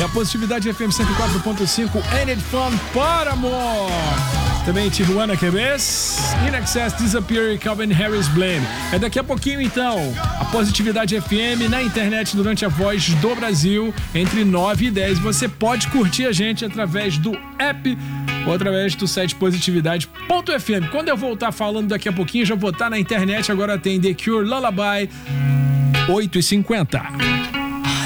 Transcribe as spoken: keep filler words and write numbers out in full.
É a Positividade F M cento e quatro ponto cinco, Ain't It Fun, Paramore. Também Tijuana Q Bs, In Excess, Disappear e Calvin Harris Blame. É daqui a pouquinho então, a Positividade F M na internet durante a Voz do Brasil, entre nove e dez. Você pode curtir a gente através do app ou através do site positividade ponto f m. Quando eu voltar falando daqui a pouquinho, já vou estar na internet. Agora tem The Cure, Lullaby, oito e cinquenta.